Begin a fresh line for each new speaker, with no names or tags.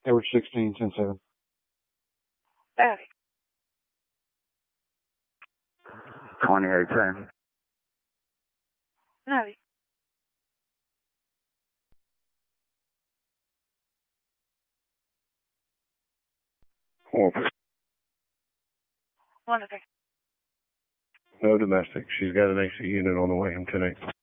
Edward 16, 10-7.
Howdy.
2810.
Howdy.
Corpus.
Wonderful.
No domestic. She's got an AC unit on the way from 10-8.